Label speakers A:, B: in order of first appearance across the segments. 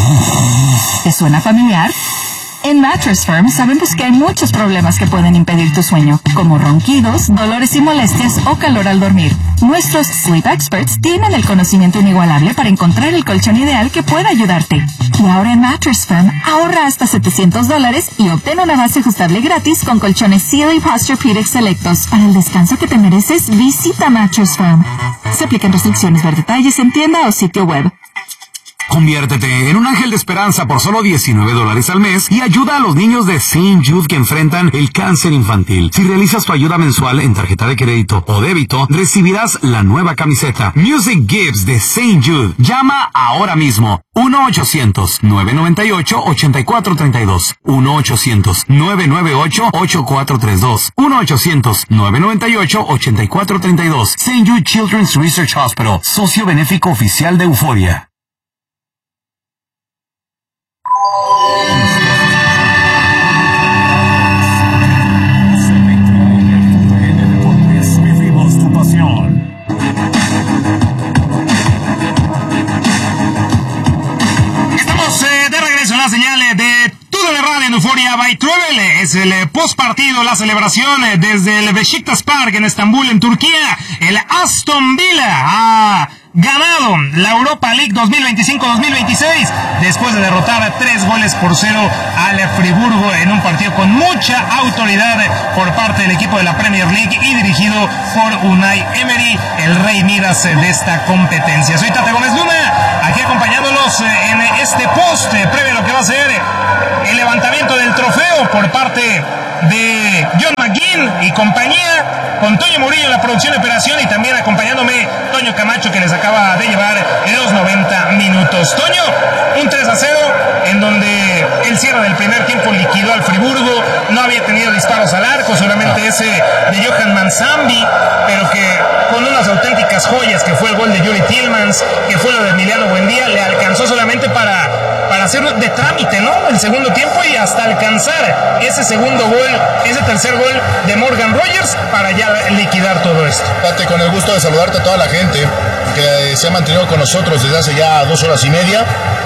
A: ¿Te suena familiar? En Mattress Firm sabemos que hay muchos problemas que pueden impedir tu sueño, como ronquidos, dolores y molestias o calor al dormir. Nuestros Sleep Experts tienen el conocimiento inigualable para encontrar el colchón ideal que pueda ayudarte. Y ahora en Mattress Firm, ahorra hasta $700 y obtén una base ajustable gratis con colchones Sealy Posturepedic selectos. Para el descanso que te mereces, visita Mattress Firm. Se aplican restricciones. Ver detalles en tienda o sitio web.
B: Conviértete en un ángel de esperanza por solo $19 al mes y ayuda a los niños de St. Jude que enfrentan el cáncer infantil. Si realizas tu ayuda mensual en tarjeta de crédito o débito, recibirás la nueva camiseta Music Gives de St. Jude. Llama ahora mismo. 1-800-998-8432. 1-800-998-8432. 1-800-998-8432. St. Jude Children's Research Hospital, socio benéfico oficial de Euforia.
C: Euforia by Travel. Es el postpartido, la celebración desde el Beşiktaş Park en Estambul, en Turquía. El Aston Villa ha ganado la Europa League 2025-2026 después de derrotar 3-0 al Friburgo en un partido con mucha autoridad por parte del equipo de la Premier League y dirigido por Unai Emery, el rey Midas de esta competencia. Soy Tate Gómez Luna, aquí acompañándolos en este post previo a lo que va a ser el levantamiento del trofeo por parte de John McGinn y compañía, con Toño Murillo en la producción y operación, y también acompañándome Toño Camacho, que les acaba de llevar en los 90 minutos. Toño, un 3-0 en donde el cierre del primer tiempo liquidó al Friburgo. No había tenido disparos al arco, solamente ese de Johan Manzambi, pero que con unas auténticas joyas, que fue el gol de Yuri Tillmans, que fue lo de Emiliano Buendía, le alcanzó solamente para hacer de trámite, ¿no?, el segundo tiempo, y hasta alcanzar ese segundo gol, ese tercer gol de Morgan Rogers, para ya liquidar todo esto.
D: Tate, con el gusto de saludarte a toda la gente que se ha mantenido con nosotros desde hace ya 2 horas y media.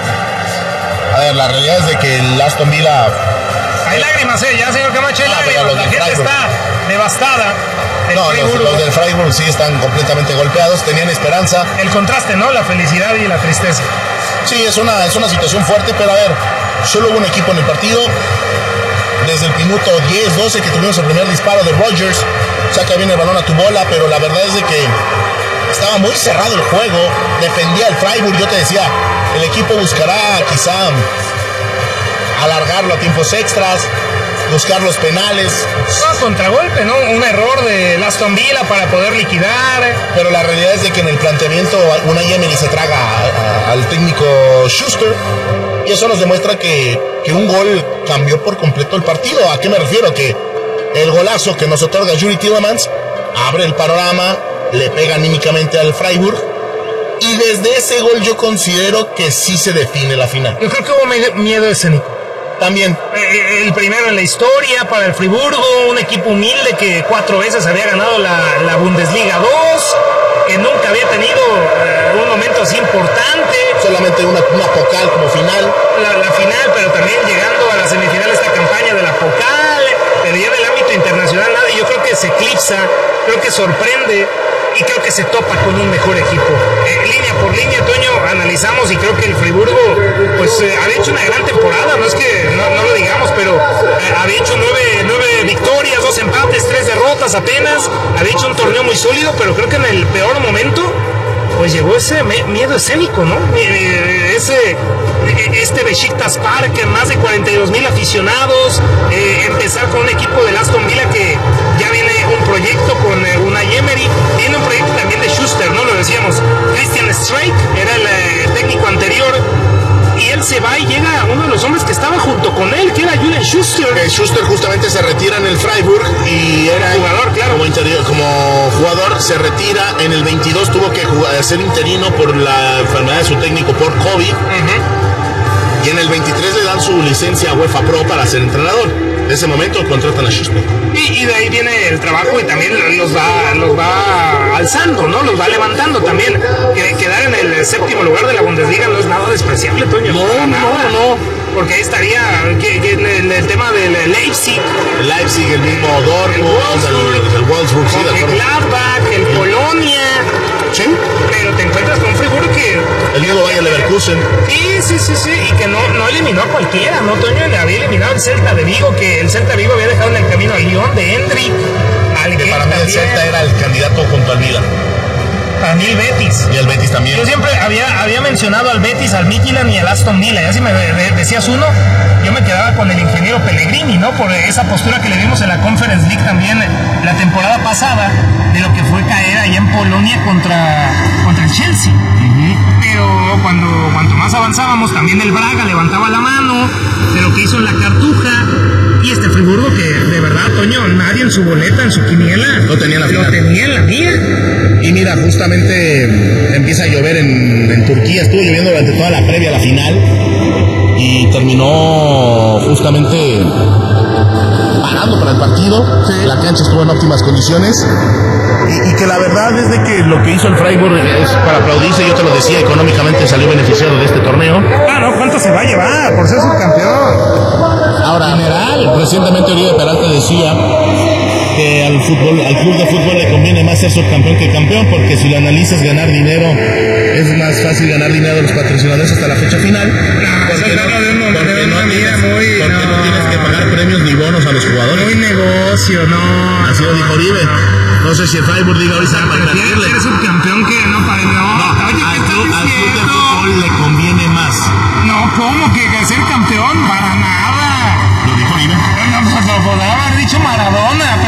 D: A ver, la realidad es de que el Aston Villa...
C: Hay lágrimas, ya, señor Camacho, hay lágrimas. La gente está devastada.
D: No, los del Freiburg sí están completamente golpeados, tenían esperanza.
C: El contraste, ¿no?, la felicidad y la tristeza.
D: Sí, es una situación fuerte, pero a ver, solo hubo un equipo en el partido. Desde el minuto 10-12 que tuvimos el primer disparo de Rogers, saca bien el balón a tu bola, pero la verdad es de que estaba muy cerrado el juego, dependía el Freiburg. Yo te decía, el equipo buscará quizá alargarlo a tiempos extras, buscar los penales.
C: Contragolpe, ¿no? Un error de Aston Villa para poder liquidar.
D: Pero la realidad es de que en el planteamiento Unai Emery se traga al técnico Schuster, y eso nos demuestra que un gol cambió por completo el partido. ¿A qué me refiero? Que el golazo que nos otorga Yuri Tillmans abre el panorama, le pega anímicamente al Freiburg, y desde ese gol yo considero que sí se define la final.
C: Yo creo que hubo miedo escénico.
D: También.
C: El primero en la historia para el Friburgo, un equipo humilde que 4 veces había ganado la Bundesliga 2, que nunca había tenido un momento así importante.
D: Solamente una Pokal como final.
C: La final, pero también llegando a la semifinal esta campaña de la Pokal, pero ya en el ámbito internacional nada, y yo creo que se eclipsa, creo que sorprende, y creo que se topa con un mejor equipo. Línea por línea, Toño, analizamos, y creo que el Friburgo pues había hecho una gran temporada, no es que no lo digamos, pero había hecho 9 victorias, 2 empates, 3 derrotas apenas, había hecho un torneo muy sólido, pero creo que en el peor momento pues llegó ese miedo escénico, ¿no? Este Beşiktaş Park, más de 42,000 aficionados, empezar con un equipo del Aston Villa que ya viene un proyecto con Unai Emery, viene un proyecto también de Schuster, ¿no? Lo decíamos, Christian Streich era el técnico anterior, y él se va y llega uno de los hombres que estaba junto con él, que era Julian Schuster.
D: Schuster justamente se retira en el Freiburg y era
C: jugador, claro.
D: Como jugador se retira. En el 22 tuvo que ser interino por la enfermedad de su técnico, por COVID. Y en el 23 le dan su licencia a UEFA Pro para ser entrenador. En ese momento contratan a Schuster.
C: Y de ahí viene el trabajo y también los va alzando, ¿no? Los va levantando también. Quedar en el séptimo lugar de la Bundesliga no es nada despreciable, Toño.
D: No.
C: Porque ahí estaría el tema del Leipzig.
D: El Leipzig, el mismo Dortmund, el Wolfsburg, sí, de acuerdo.
C: El Gladbach, el Polonia.
D: Sí.
C: Pero te encuentras con un Friburgo que...
D: El mismo Bayer Leverkusen.
C: Sí. Y que no eliminó a cualquiera, ¿no, Toño? Le había eliminado al Celta de Vigo, que el Celta de Vigo había dejado en el camino al Lyon de Hendrik.
D: Que para mí el Celta era el candidato junto al Milan.
C: Para mí el Betis.
D: Y el Betis también.
C: Yo siempre había mencionado al Betis, al Midtjylland y al Aston Villa. Ya si me decías uno, yo me quedaba con el ingeniero Pellegrini, ¿no? Por esa postura que le vimos en la Conference League también la temporada pasada, de lo que fue caer allá en Polonia contra el Chelsea. Pero cuanto más avanzábamos, también el Braga levantaba la mano de lo que hizo en la Cartuja. Y este Friburgo que, de verdad, Toño, nadie en su boleta, en su quiniela,
D: lo tenía en la final.
C: Lo tenía en la mía.
D: Y mira, justamente empieza a llover en Turquía. Estuvo lloviendo durante toda la previa a la final. Y terminó justamente parando para el partido. Sí. La cancha estuvo en óptimas condiciones. Y que la verdad es de que lo que hizo el Freiburg es para aplaudirse. Yo te lo decía, económicamente salió beneficiado de este torneo.
C: No, ¿cuánto se va a llevar por ser subcampeón?
D: Ahora, recientemente Oribe Peralta decía que al club de fútbol le conviene más ser subcampeón que campeón, porque si lo analizas, ganar dinero, es más fácil ganar dinero de los patrocinadores hasta la fecha final. Porque no tienes que pagar premios ni bonos a los jugadores.
C: Muy negocio, no.
D: Así lo dijo Oribe. No sé si el Freiburg diga hoy para
C: prefiere ser subcampeón que no para
D: al club de fútbol le conviene más.
C: No, ¿cómo que ser campeón? Para nada.
D: Lo dijo Oribe.
C: No, pues lo podrá haber dicho Maradona.